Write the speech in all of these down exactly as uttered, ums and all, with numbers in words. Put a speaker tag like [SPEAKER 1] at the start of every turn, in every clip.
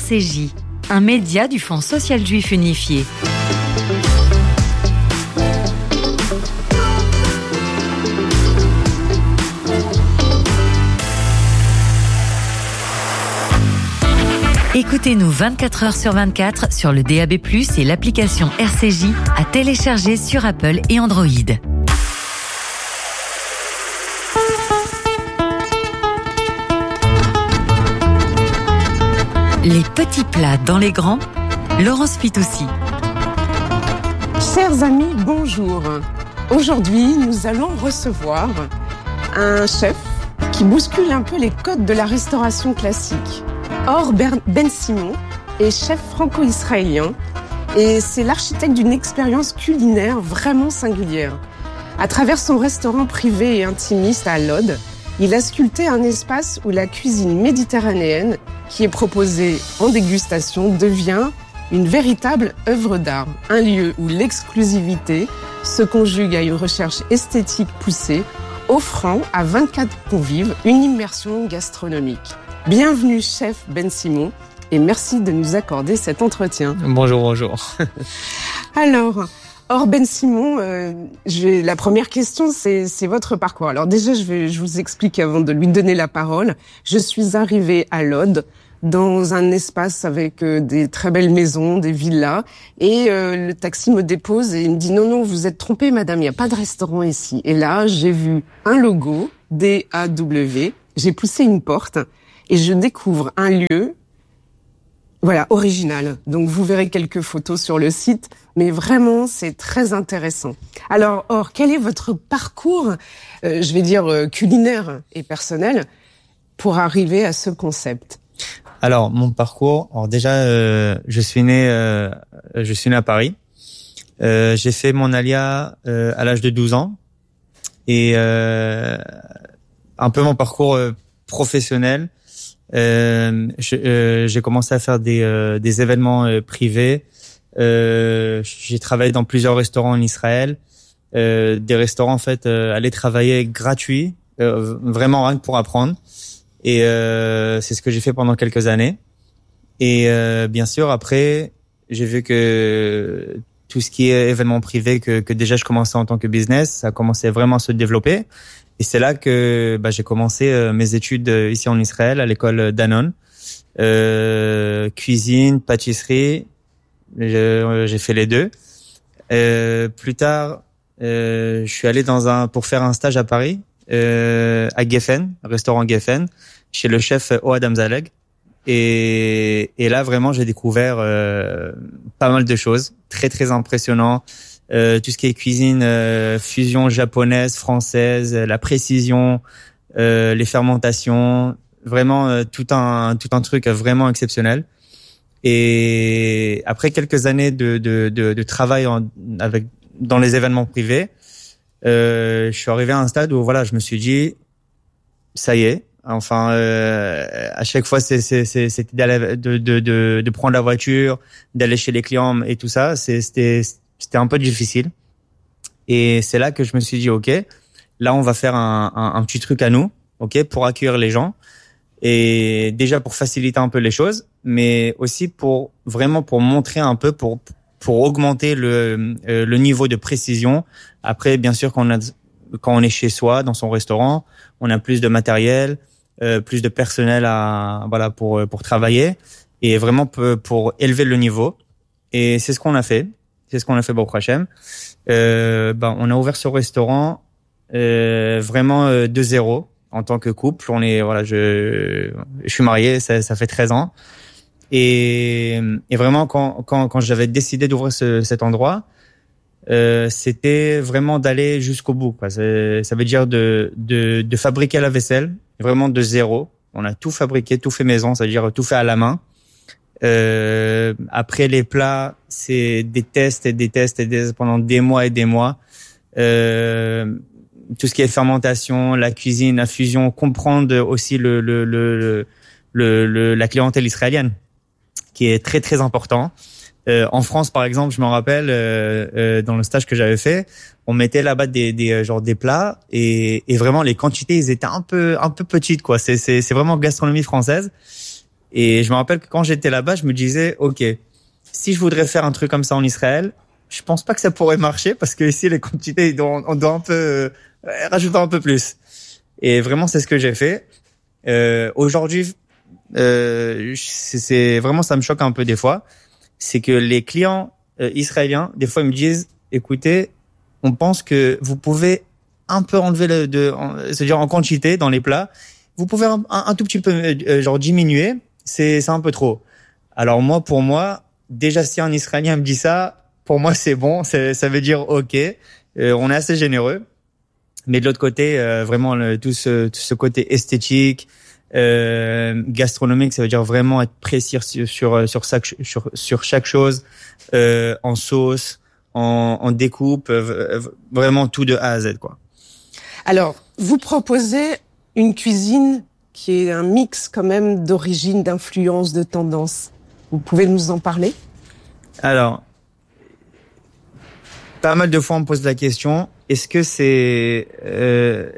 [SPEAKER 1] C J, un média du Fonds social juif unifié. Écoutez-nous vingt-quatre heures sur vingt-quatre sur le D A B plus, et l'application R C J à télécharger sur Apple et Android. Les petits plats dans les grands, Laurence Fitoussi.
[SPEAKER 2] Chers amis, bonjour. Aujourd'hui, nous allons recevoir un chef qui bouscule un peu les codes de la restauration classique. Or Ben Simon est chef franco-israélien et c'est l'architecte d'une expérience culinaire vraiment singulière. À travers son restaurant privé et intimiste à Lod, il a sculpté un espace où la cuisine méditerranéenne, qui est proposée en dégustation, devient une véritable œuvre d'art. Un lieu où l'exclusivité se conjugue à une recherche esthétique poussée, offrant à vingt-quatre convives une immersion gastronomique. Bienvenue, chef Ben Simon, et merci de nous accorder cet entretien.
[SPEAKER 3] Bonjour, bonjour.
[SPEAKER 2] Alors, Or Ben Simon, euh, je vais, la première question, c'est, c'est votre parcours. Alors déjà, je vais, je vous explique avant de lui donner la parole. Je suis arrivée à Lod, dans un espace avec euh, des très belles maisons, des villas, et euh, le taxi me dépose et il me dit non, non, vous êtes trompée, madame, il n'y a pas de restaurant ici. Et là, j'ai vu un logo, D A W, j'ai poussé une porte, et je découvre un lieu, voilà, original. Donc vous verrez quelques photos sur le site, mais vraiment c'est très intéressant. Alors, Or, quel est votre parcours, euh, je vais dire euh, culinaire et personnel, pour arriver à ce concept?
[SPEAKER 3] Alors mon parcours, alors déjà euh, je suis né, euh, je suis né à Paris. Euh, j'ai fait mon alia euh, à l'âge de douze ans et euh, un peu mon parcours euh, professionnel. Euh, je, euh, j'ai commencé à faire des, euh, des événements euh, privés. Euh, j'ai travaillé dans plusieurs restaurants en Israël. Euh, des restaurants, en fait, euh, aller travailler gratuit, euh, vraiment rien que pour apprendre. Et euh, c'est ce que j'ai fait pendant quelques années. Et euh, bien sûr, après, j'ai vu que tout ce qui est événements privés, que, que déjà je commençais en tant que business, ça commençait vraiment à se développer. Et c'est là que bah, j'ai commencé euh, mes études euh, ici en Israël, à l'école Danone. Euh, cuisine, pâtisserie, je, j'ai fait les deux. Euh, plus tard, euh, je suis allé dans un pour faire un stage à Paris, euh, à Geffen, restaurant Geffen, chez le chef Ohad Amzaleg. Et, et là, vraiment, j'ai découvert euh, pas mal de choses, très très impressionnant. Euh, tout ce qui est cuisine, euh, fusion japonaise, française, la précision, euh, les fermentations, vraiment euh, tout un tout un truc vraiment exceptionnel. Et après quelques années de de de, de travail en, avec dans les événements privés, euh, je suis arrivé à un stade où voilà, je me suis dit ça y est. Enfin, euh, à chaque fois, c'est c'est c'est c'était d'aller, de de de de prendre la voiture, d'aller chez les clients et tout ça. C'est, c'était C'était un peu difficile. Et c'est là que je me suis dit, OK, là, on va faire un, un, un petit truc à nous, OK, pour accueillir les gens. Et déjà pour faciliter un peu les choses, mais aussi pour vraiment pour montrer un peu, pour pour augmenter le euh, le niveau de précision. Après, bien sûr, quand on a quand on est chez soi, dans son restaurant, on a plus de matériel, euh, plus de personnel à voilà pour pour travailler et vraiment pour, pour élever le niveau. Et c'est ce qu'on a fait. C'est ce qu'on a fait Baruch Hashem. Euh, ben, on a ouvert ce restaurant euh, vraiment euh, de zéro en tant que couple. On est voilà, je je suis marié, ça, ça fait treize ans. Et, et vraiment quand quand quand j'avais décidé d'ouvrir ce, cet endroit, euh, c'était vraiment d'aller jusqu'au bout, quoi. C'est, ça veut dire de de de fabriquer la vaisselle vraiment de zéro. On a tout fabriqué, tout fait maison, ça veut dire tout fait à la main. Euh, après les plats, c'est des tests et des tests et des pendant des mois et des mois. Euh, tout ce qui est fermentation, la cuisine, la fusion, comprendre aussi le le le le, le la clientèle israélienne, qui est très très important. Euh, en France, par exemple, je me rappelle euh, euh, dans le stage que j'avais fait, on mettait là-bas des des euh, genre des plats et et vraiment les quantités, ils étaient un peu un peu petites, quoi. C'est c'est c'est vraiment gastronomie française. Et je me rappelle que quand j'étais là-bas, je me disais, ok, si je voudrais faire un truc comme ça en Israël, je pense pas que ça pourrait marcher parce que ici les quantités, on doit un peu euh, rajouter un peu plus. Et vraiment, c'est ce que j'ai fait. Euh, aujourd'hui, euh, c'est, c'est vraiment, ça me choque un peu des fois, c'est que les clients euh, israéliens, des fois, ils me disent, écoutez, on pense que vous pouvez un peu enlever le, de, en, c'est-à-dire en quantité dans les plats, vous pouvez un, un, un tout petit peu euh, genre diminuer, c'est, c'est un peu trop. Alors moi, pour moi, déjà si un Israélien me dit ça, pour moi c'est bon, c'est, ça veut dire ok, euh, on est assez généreux. Mais de l'autre côté, euh, vraiment le, tout ce tout ce côté esthétique, euh, gastronomique, ça veut dire vraiment être précis sur sur sur chaque sur, sur chaque chose, euh, en sauce, en, en découpe, euh, vraiment tout de A à Z quoi.
[SPEAKER 2] Alors, vous proposez une cuisine qui est un mix quand même d'origine, d'influence, de tendance. Vous pouvez nous en parler ?
[SPEAKER 3] Alors, pas mal de fois on me pose la question, est-ce que c'est euh,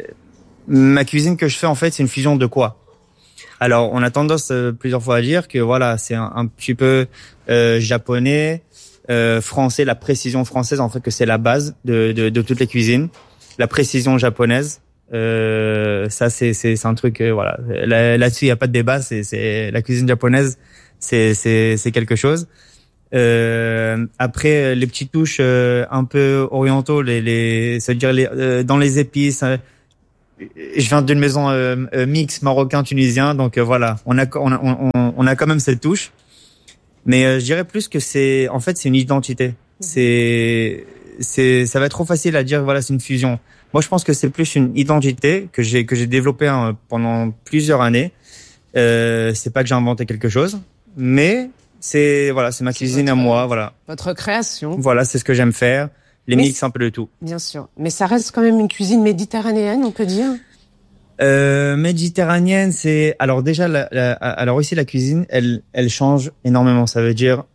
[SPEAKER 3] ma cuisine que je fais en fait, c'est une fusion de quoi ? Alors, on a tendance euh, plusieurs fois à dire que voilà, c'est un, un petit peu euh, japonais, euh, français, la précision française en fait que c'est la base de, de, de toutes les cuisines, la précision japonaise. Euh, ça c'est c'est c'est un truc euh, voilà là, là-dessus il y a pas de débat, c'est c'est la cuisine japonaise, c'est c'est c'est quelque chose. Euh, après les petites touches euh, un peu orientaux, les les ça veut dire les euh, dans les épices, euh, je viens d'une maison euh, euh, mix marocain tunisien, donc euh, voilà, on a on a on, on a quand même cette touche. Mais euh, je dirais plus que c'est en fait c'est une identité. C'est c'est ça va être trop facile à dire voilà, c'est une fusion. Moi, je pense que c'est plus une identité que j'ai que j'ai développée hein, pendant plusieurs années. Euh, c'est pas que j'ai inventé quelque chose, mais c'est voilà, c'est ma c'est cuisine votre, à moi, voilà.
[SPEAKER 2] Votre création.
[SPEAKER 3] Voilà, c'est ce que j'aime faire, les mais mix un peu de tout.
[SPEAKER 2] Bien sûr, mais ça reste quand même une cuisine méditerranéenne, on peut dire.
[SPEAKER 3] Euh, méditerranéenne, c'est alors déjà la, la, alors ici la cuisine, elle elle change énormément. Ça veut dire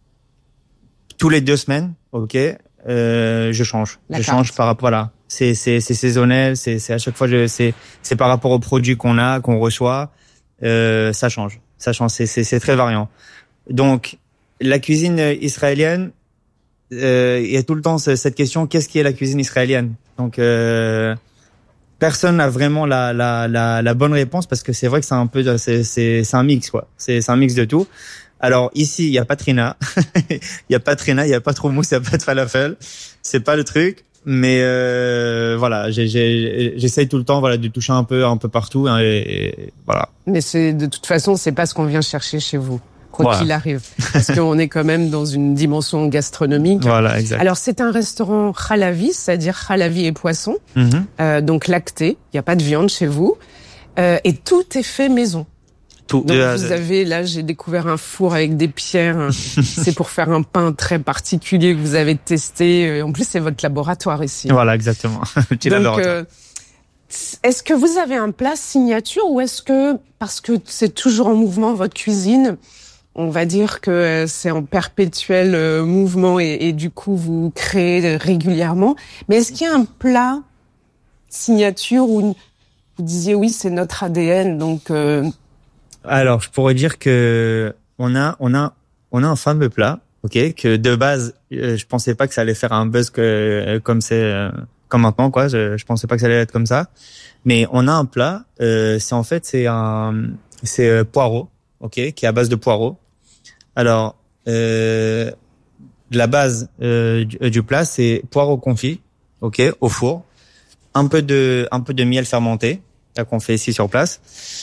[SPEAKER 3] tous les deux semaines, ok, euh, je change, la je carte. change par rapport à là. C'est c'est c'est saisonnel, c'est c'est à chaque fois je c'est c'est par rapport aux produits qu'on a, qu'on reçoit, euh, ça change, ça change, c'est c'est c'est très variant. Donc la cuisine israélienne, euh, il y a tout le temps cette question, qu'est-ce qui est la cuisine israélienne ? Donc euh, personne n'a vraiment la la la la bonne réponse parce que c'est vrai que c'est un peu c'est c'est c'est un mix quoi, c'est c'est un mix de tout. Alors ici il y a pas trina, il y a pas trina, il y a pas trop mousse, il y a pas de falafel, c'est pas le truc. Mais euh, voilà, j'ai, j'ai, j'essaye tout le temps, voilà, de toucher un peu, un peu partout, hein, et, et voilà.
[SPEAKER 2] Mais c'est de toute façon, c'est pas ce qu'on vient chercher chez vous, quoi voilà. qu'il arrive, parce qu'on est quand même dans une dimension gastronomique.
[SPEAKER 3] Voilà, exact.
[SPEAKER 2] Alors c'est un restaurant halavi, c'est-à-dire halavi et poisson, mm-hmm. euh, donc lacté. Il y a pas de viande chez vous, euh, et tout est fait maison. Tout. Donc euh, vous avez, là j'ai découvert un four avec des pierres, c'est pour faire un pain très particulier que vous avez testé, en plus c'est votre laboratoire ici.
[SPEAKER 3] Voilà, exactement, petit
[SPEAKER 2] Donc,
[SPEAKER 3] laboratoire.
[SPEAKER 2] Euh, est-ce que vous avez un plat signature ou est-ce que, parce que c'est toujours en mouvement votre cuisine, on va dire que c'est en perpétuel euh, mouvement et, et du coup vous créez régulièrement, mais est-ce qu'il y a un plat signature où vous disiez oui c'est notre A D N, donc... Euh,
[SPEAKER 3] Alors, je pourrais dire que on a, on a, on a un fameux plat, ok, que de base, euh, je pensais pas que ça allait faire un buzz que euh, comme c'est, euh, comme maintenant, quoi. Je, je pensais pas que ça allait être comme ça. Mais on a un plat, euh, c'est en fait, c'est un, c'est euh, poireau, ok, qui est à base de poireau. Alors, euh, la base euh, du, du plat, c'est poireau confit, ok, au four, un peu de, un peu de miel fermenté, là qu'on fait ici sur place.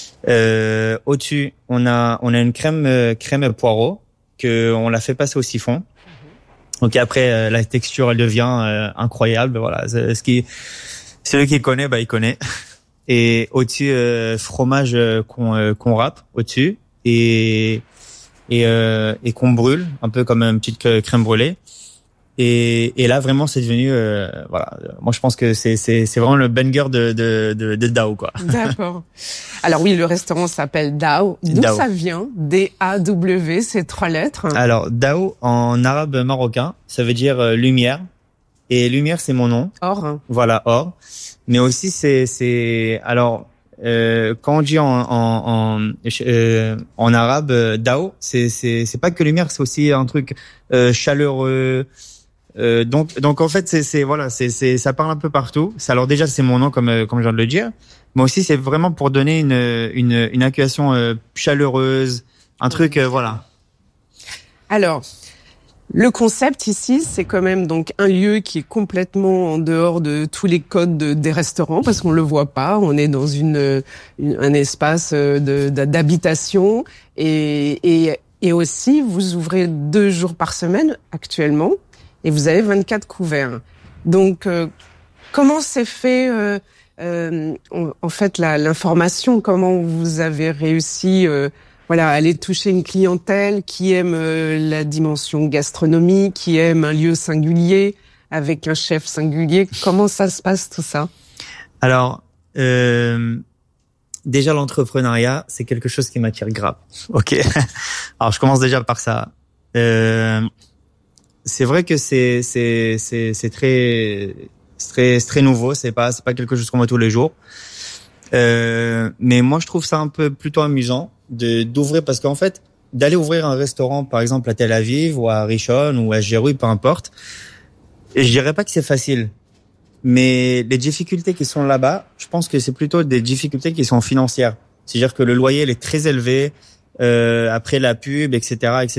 [SPEAKER 3] Euh, au-dessus, on a on a une crème euh, crème poireau que on l'a fait passer au siphon. Donc après euh, la texture elle devient euh, incroyable. Voilà, ce qui celui qui connaît bah il connaît. Et au-dessus euh, fromage euh, qu'on euh, qu'on râpe au-dessus et et euh, et qu'on brûle un peu comme une petite crème brûlée. Et, et là vraiment c'est devenu euh, voilà, moi je pense que c'est c'est c'est vraiment le banger de de de, de Dao quoi.
[SPEAKER 2] D'accord. Alors oui, le restaurant s'appelle Dao. D'où Dao. Ça vient? D A W, c'est trois lettres.
[SPEAKER 3] Alors Dao en arabe marocain, ça veut dire euh, lumière. Et lumière c'est mon nom.
[SPEAKER 2] Or.
[SPEAKER 3] Voilà, or. Mais aussi c'est c'est alors euh, quand on dit en en en, euh, en arabe euh, dao, c'est c'est c'est pas que lumière, c'est aussi un truc euh, chaleureux. Euh, donc donc en fait c'est c'est voilà c'est c'est ça parle un peu partout. Ça, alors déjà c'est mon nom comme euh, comme je viens de le dire, mais aussi c'est vraiment pour donner une une une accueillation euh, chaleureuse, un truc euh, voilà.
[SPEAKER 2] Alors, le concept ici, c'est quand même donc un lieu qui est complètement en dehors de tous les codes de, des restaurants parce qu'on le voit pas. On est dans une, une un espace de, d'habitation et, et et aussi vous ouvrez deux jours par semaine actuellement et vous avez vingt-quatre couverts. Donc euh, comment s'est fait euh, euh, en, en fait la, l'information? Comment vous avez réussi euh, Voilà, aller toucher une clientèle qui aime euh, la dimension gastronomique, qui aime un lieu singulier, avec un chef singulier. Comment ça se passe tout ça?
[SPEAKER 3] Alors, euh, déjà l'entrepreneuriat, c'est quelque chose qui m'attire grave. Ok. Alors je commence déjà par ça. Euh, c'est vrai que c'est c'est c'est c'est très c'est très c'est très nouveau. C'est pas c'est pas quelque chose qu'on voit tous les jours. Euh, mais moi je trouve ça un peu plutôt amusant de d'ouvrir parce qu'en fait d'aller ouvrir un restaurant par exemple à Tel Aviv ou à Rishon ou à Jérusalem, peu importe, et je dirais pas que c'est facile, mais les difficultés qui sont là-bas, je pense que c'est plutôt des difficultés qui sont financières, c'est-à-dire que le loyer il est très élevé euh, après la pub, etc etc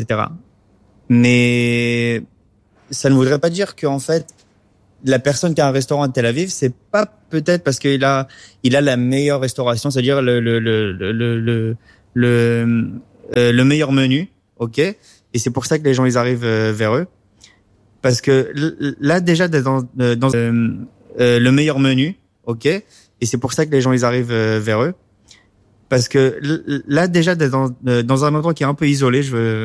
[SPEAKER 3] mais ça ne voudrait pas dire qu'en fait la personne qui a un restaurant à Tel Aviv, c'est pas peut-être parce qu'il a il a la meilleure restauration, c'est-à-dire le le le le le le, euh, le meilleur menu, ok, et c'est pour ça que les gens ils arrivent euh, vers eux, parce que là déjà dans dans euh, euh, le meilleur menu, ok, et c'est pour ça que les gens ils arrivent euh, vers eux, parce que là déjà dans dans un endroit qui est un peu isolé, je veux